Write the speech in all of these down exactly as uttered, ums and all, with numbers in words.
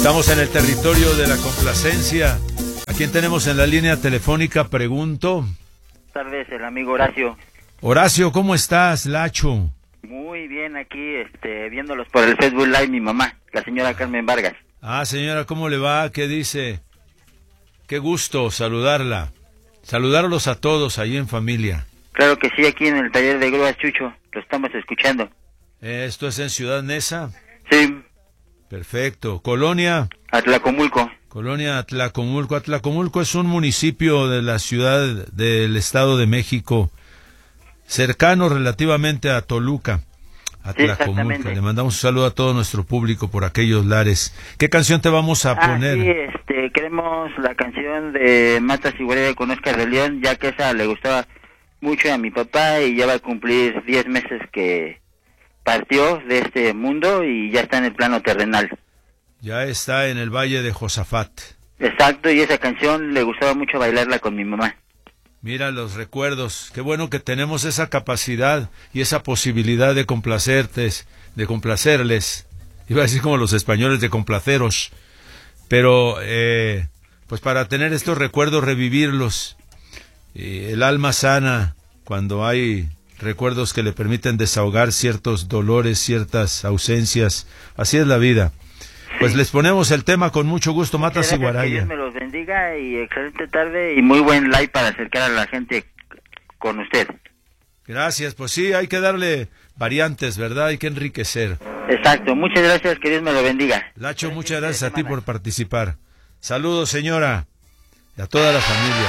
Estamos en el territorio de la complacencia. ¿A quién tenemos en la línea telefónica? Pregunto. Buenas tardes, el amigo Horacio. Horacio, ¿cómo estás, Lacho? Muy bien, aquí este, viéndolos por el Facebook Live, mi mamá, la señora Carmen Vargas. Ah, señora, ¿cómo le va? ¿Qué dice? Qué gusto saludarla. Saludarlos a todos ahí en familia. Claro que sí, aquí en el taller de grúas Chucho, lo estamos escuchando. ¿Esto es en Ciudad Neza? Sí. Perfecto. ¿Colonia? Atlacomulco. Colonia Atlacomulco. Atlacomulco es un municipio de la ciudad del Estado de México, cercano relativamente a Toluca. Atlacomulco. Le mandamos un saludo a todo nuestro público por aquellos lares. ¿Qué canción te vamos a ah, poner? Sí, este, queremos la canción de Matas y Guardia con Oscar de León, ya que esa le gustaba mucho a mi papá y ya va a cumplir diez meses que partió de este mundo y ya está en el plano terrenal. Ya está en el Valle de Josafat. Exacto, y esa canción le gustaba mucho bailarla con mi mamá. Mira los recuerdos, qué bueno que tenemos esa capacidad y esa posibilidad de complacertes, de complacerles, iba a decir como los españoles, de complaceros, pero eh, pues para tener estos recuerdos, revivirlos, eh, el alma sana cuando hay recuerdos que le permiten desahogar ciertos dolores, ciertas ausencias, así es la vida. Pues sí. Les ponemos el tema con mucho gusto, Matas y Guaraya. Que Dios me los bendiga y excelente tarde y muy buen live para acercar a la gente con usted. Gracias, pues sí, hay que darle variantes, ¿verdad? Hay que enriquecer. Exacto, muchas gracias, que Dios me lo bendiga. Lacho, muchas gracias a ti por participar. Saludos, señora, y a toda la familia.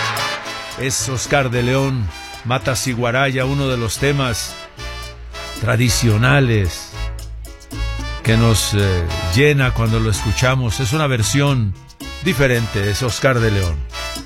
Es Oscar de León, Matas y Guaraya, uno de los temas tradicionales que nos eh, llena cuando lo escuchamos. Es una versión diferente, es Oscar de León.